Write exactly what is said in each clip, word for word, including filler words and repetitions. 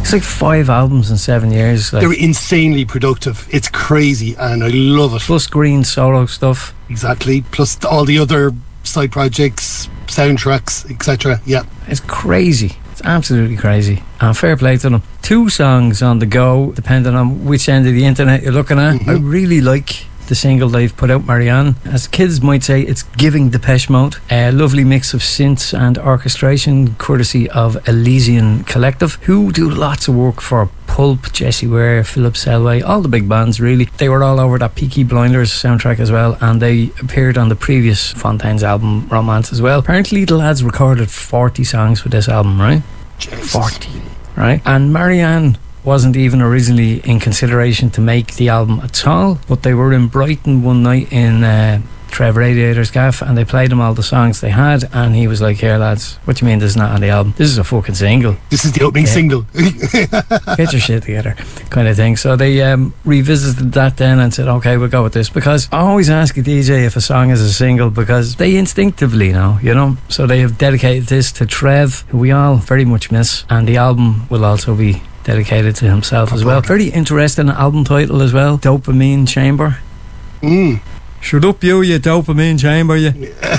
It's like five albums in seven years. Like, they're insanely productive. It's crazy, and I love it. Plus green solo stuff. Exactly. Plus all the other side projects, soundtracks, et cetera. Yeah. It's crazy. It's absolutely crazy. And fair play to them. Two songs on the go, depending on which end of the internet you're looking at. Mm-hmm. I really like the single they've put out, Marianne. As kids might say, it's giving Depeche Mode. A lovely mix of synths and orchestration, courtesy of Elysian Collective, who do lots of work for Pulp, Jessie Ware, Philip Selway, all the big bands really. They were all over that Peaky Blinders soundtrack as well, and they appeared on the previous Fontaines album, Romance, as well. Apparently the lads recorded forty songs for this album, right? Jesus. forty, right? And Marianne wasn't even originally in consideration to make the album at all, but they were in Brighton one night in uh, Trev Radiator's gaff, and they played him all the songs they had, and he was like, here lads, what do you mean this is not on the album? This is a fucking single. This is the opening yeah. single. Get your shit together, kind of thing. So they um, revisited that then and said, okay, we'll go with this, because I always ask a D J if a song is a single, because they instinctively know, you know. So they have dedicated this to Trev, who we all very much miss, and the album will also be dedicated to himself as well. Very interesting album title as well, Dopamine Chamber. Mm. Shut up you, you dopamine chamber, you.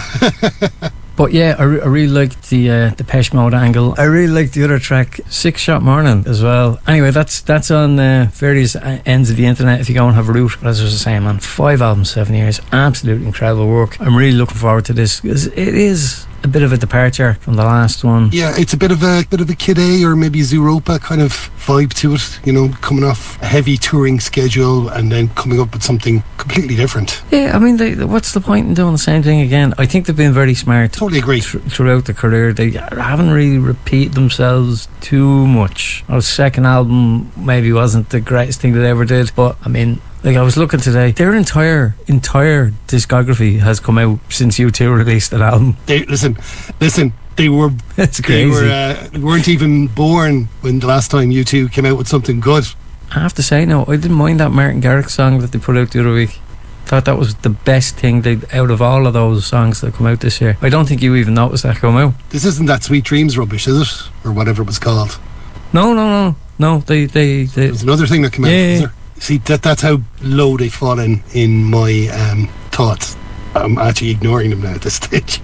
But yeah, I, re- I really liked the uh, Depeche Mode angle. I really liked the other track, Six Shot Morning, as well. Anyway, that's that's on uh, various ends of the internet if you go and have a route. But as I was saying, man, five albums, seven years, absolutely incredible work. I'm really looking forward to this, because it is a bit of a departure from the last one. Yeah, it's a bit of a bit of a Kid A or maybe Zooropa kind of vibe to it, you know, coming off a heavy touring schedule and then coming up with something completely different. Yeah, I mean, they, what's the point in doing the same thing again? I think they've been very smart. Totally agree. Th- throughout the career, they haven't really repeated themselves too much. Our second album maybe wasn't the greatest thing that they ever did, but I mean, like I was looking today, their entire entire discography has come out since U two released an album. They, listen, listen, they were That's crazy. They were, uh, weren't even born when the last time U two came out with something good. I have to say, no, I didn't mind that Martin Garrix song that they put out the other week. Thought that was the best thing they out of all of those songs that come out this year. I don't think you even noticed that come out. This isn't that Sweet Dreams rubbish, is it? Or whatever it was called. No, no, no, no. They, they, they. There's another thing that came out. Yeah, Is there? See, that that's how low they fall in in my um, thoughts. I'm actually ignoring them now at this stage.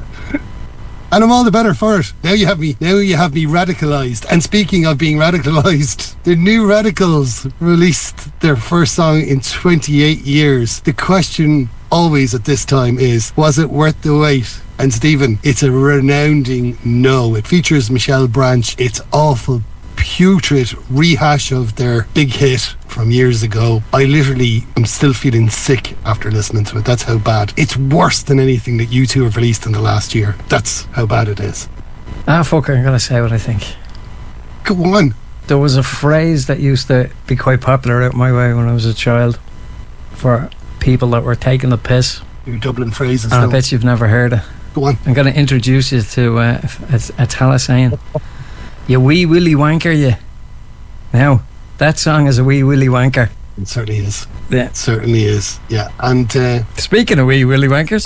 And I'm all the better for it. Now you have me now you have me radicalised. And speaking of being radicalised, the New Radicals released their first song in twenty-eight years. The question always at this time is, was it worth the wait? And Stephen, it's a resounding no. It features Michelle Branch. It's awful, putrid rehash of their big hit from years ago. I literally am still feeling sick after listening to it. That's how bad. It's worse than anything that U two have released in the last year. That's how bad it is. Ah, fucker, I'm going to say what I think. Go on. There was a phrase that used to be quite popular out my way when I was a child for people that were taking the piss. Your Dublin phrases. And I bet you've never heard it. Go on. I'm going to introduce you to uh, a, a Tala saying, you wee willy wanker, you. Now, that song is a wee willy wanker. It certainly is. Yeah. It certainly is. Yeah. And uh, speaking of wee willy wankers.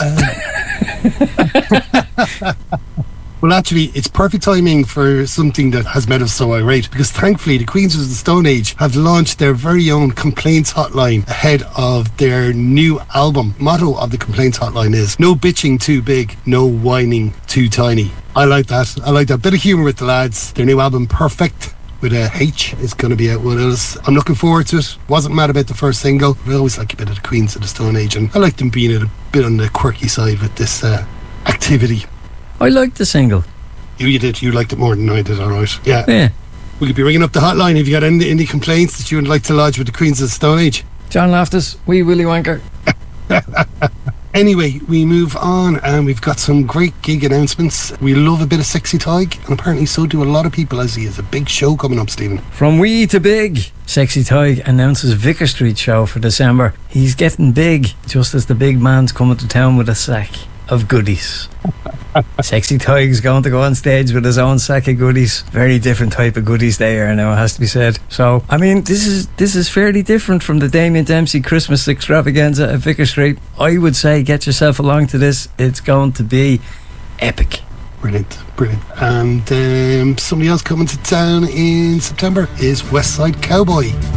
Uh, well, actually, it's perfect timing for something that has made us so irate, because thankfully the Queens of the Stone Age have launched their very own complaints hotline ahead of their new album. Motto of the complaints hotline is, no bitching too big, no whining too tiny. I like that. I like that bit of humour with the lads. Their new album, Perfect, with a H, is going to be out with us. I'm looking forward to it. Wasn't mad about the first single. I always like a bit of the Queens of the Stone Age, and I like them being a bit on the quirky side with this uh, activity. I liked the single. You, you did. You liked it more than I did, alright. Yeah. Yeah. Will you be ringing up the hotline if you got any, any complaints that you would like to lodge with the Queens of the Stone Age? John Loftus, wee willy wanker. Anyway, we move on, and we've got some great gig announcements. We love a bit of Sexy Tig, and apparently so do a lot of people, as he has a big show coming up, Stephen. From wee to big, Sexy Tig announces Vicar Street show for December. He's getting big, just as the big man's coming to town with a sack of goodies. Sexy Tig's going to go on stage with his own sack of goodies. Very different type of goodies they are now, it has to be said. So, I mean, this is this is fairly different from the Damien Dempsey Christmas extravaganza at Vicar Street. I would say get yourself along to this. It's going to be epic. Brilliant, brilliant. And um, somebody else coming to town in September is West Side Cowboy.